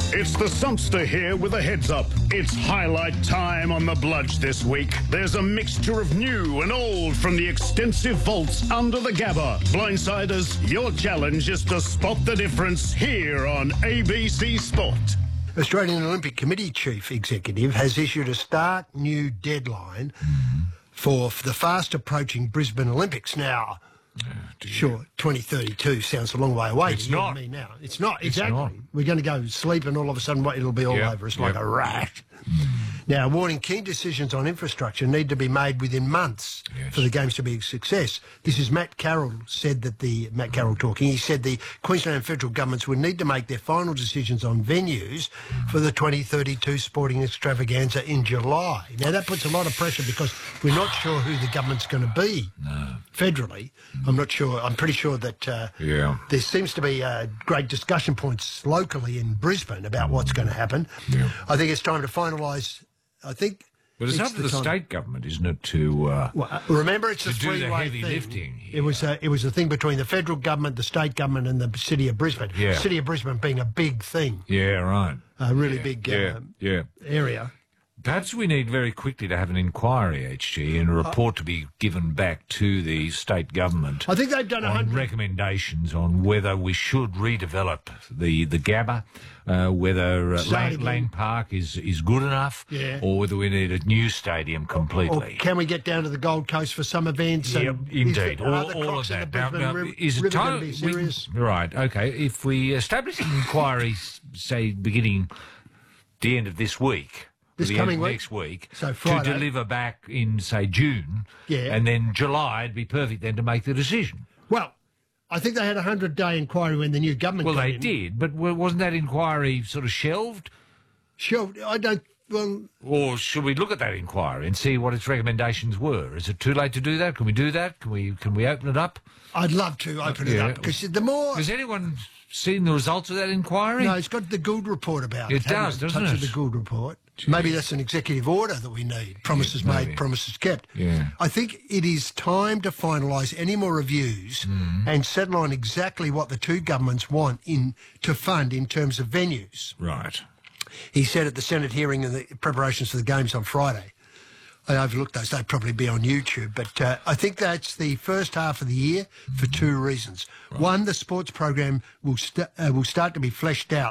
It's the Sumpster here with a heads up. It's highlight time on the Bludge this week. There's a mixture of new and old from the extensive vaults under the Gabba. Blindsiders, your challenge is to spot the difference here on ABC Sport. Australian Olympic Committee Chief Executive has issued a stark new deadline for the fast-approaching Brisbane Olympics. Now, sure, 2032 sounds a long way away. It's not. Me now. It's not, It's exactly. not. We're going to go sleep and all of a sudden it'll be all over us like a rash. Now, warning key decisions on infrastructure need to be made within months for the Games to be a success. This is Matt Carroll Matt Carroll talking. He said the Queensland and federal governments would need to make their final decisions on venues for the 2032 sporting extravaganza in July. Now, that puts a lot of pressure because we're not sure who the government's going to be federally. I'm not sure. I'm pretty sure that there seems to be great discussion points locally in Brisbane about what's going to happen. I think it's time to finalise. But it's up to the state government, isn't it, to remember, it's a do the three-way heavy thing. lifting here. It was a thing between the federal government, the state government, and the city of Brisbane. Yeah. The city of Brisbane being a big thing, right. a really big area. Perhaps we need very quickly to have an inquiry, HG, and a report to be given back to the state government. I think they've done on recommendations on whether we should redevelop the Gabba, whether Lang Park is good enough, or whether we need a new stadium completely. Or can we get down to the Gold Coast for some events? Indeed, all of that. Now, is it time? Be serious? Right, okay. If we establish an inquiry, say, beginning the end of this week, next week, so to deliver back in, say, June, and then July, it'd be perfect then to make the decision. Well, I think they had a 100-day inquiry when the new government Well, got they in. did, but wasn't that inquiry sort of shelved? Shelved? I don't... Well... Or should we look at that inquiry and see what its recommendations were? Is it too late to do that? Can we do that? Can we open it up? I'd love to open it up, because the more... Has anyone seen the results of that inquiry? No, it's got the Gould report about it. It does, doesn't it? The Gould report. Maybe that's an executive order that we need. Promises made, promises kept. I think it is time to finalise any more reviews and settle on exactly what the two governments want to fund in terms of venues. Right. He said at the Senate hearing in the preparations for the Games on Friday. I overlooked those. They'd probably be on YouTube. But I think that's the first half of the year for two reasons. One, the sports program will start to be fleshed out